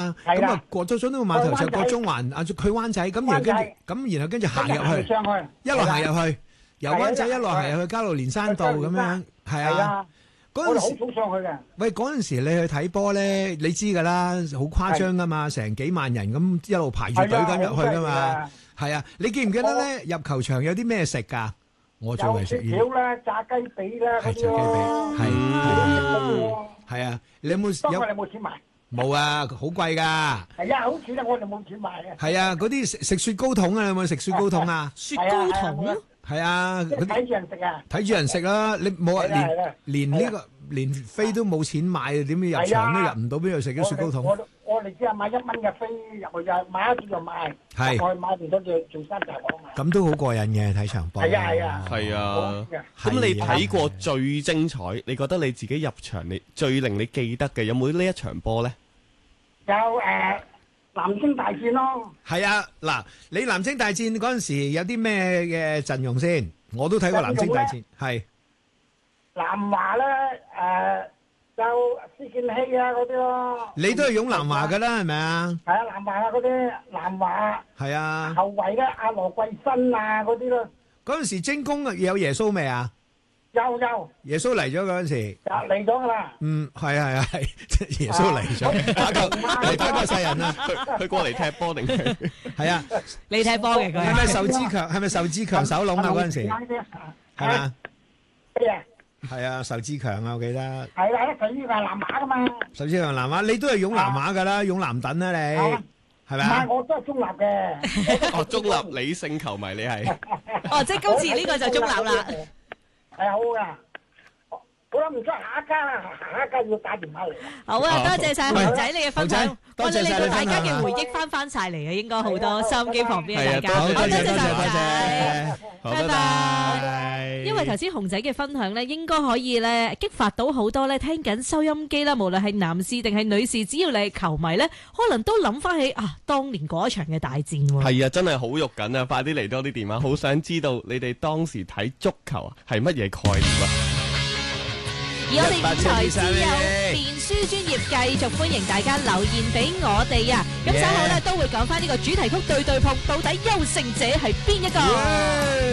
嘛。咁啊過咗中東碼頭就過中環啊，去灣仔，然後跟住行入去，一路行入去，由灣仔一路行入去加路連山道咁樣，係啊。嗰陣時好早上去嘅。 喂，嗰陣時你去睇波咧，你知㗎啦，好誇張㗎嘛，成幾萬人咁一路排住隊咁入去㗎嘛。係啊，你記唔記得咧？入球場有啲咩食㗎？我最係食魚啦、炸雞髀啦嗰啲咯。 係啊，你有冇？ 當我哋冇錢買。 冇啊，好貴㗎。係啊，好似啦，我哋冇錢買啊。 係啊，嗰啲食雪糕筒啊，你有冇食雪糕筒啊？ 雪糕筒啊？ 係啊， 睇住人食啊！ 睇住人食啦，你冇啊？連飛都冇錢買，點樣入場都入唔到，邊度食啲雪糕筒？ 我哋只係買1蚊嘅飛入去就買一次就賣，我買完咗就做山寨貨賣。 咁都好過癮嘅睇場波。 係啊。咁你睇過最精彩？你覺得你自己入場你最令你記得嘅有冇呢一場波咧？ 有南征大戰咯。 係啊，嗱，你南征大戰嗰陣時有啲咩嘅陣容先？我都睇過南征大戰，係。 南華咧，就施建熙啊嗰啲咯。 你都係用南華噶啦，係咪啊？ 係啊，南華啊嗰啲南華。係啊。後衞咧，阿羅桂新啊嗰啲咯。 嗰陣時精工有耶穌未啊？ 有。 耶穌嚟咗嗰陣時。 嚟咗噶啦。 係，耶穌嚟咗，打過世人啦。 佢過嚟踢波定係？ 係啊， 你踢波嘅佢。 係咪受志強手籠啊？嗰陣時係嘛？係啊，受志強啊，我記得。 係啦，佢呢個係南馬噶嘛。 受志強南馬，你都係用南馬噶啦，用南躉啊你，係咪啊？ 唔係，我都係中立嘅。 中立理性球迷你係。 即係今次呢個就中立啦。 係好噶。好啦，唔該，下一間要打電話嚟。 好啊，多謝晒熊仔你嘅分享， 多謝晒大家嘅回憶翻晒嚟嘅，應該好多收音機旁邊嘅大家。 多謝熊仔， 拜拜。 因為頭先熊仔嘅分享咧，應該可以咧激發到好多咧聽緊收音機啦，無論係男士定係女士，只要你係球迷咧，可能都諗翻起當年嗰一場嘅大戰。 係啊，真係好肉緊啊！快啲嚟多啲電話，好想知道你哋當時睇足球係乜嘢概念啊！ 而我哋舞台之友電書專頁繼續歡迎大家留言俾我哋啊！咁稍後咧都會講翻呢個主題曲對碰，到底優勝者係邊一個？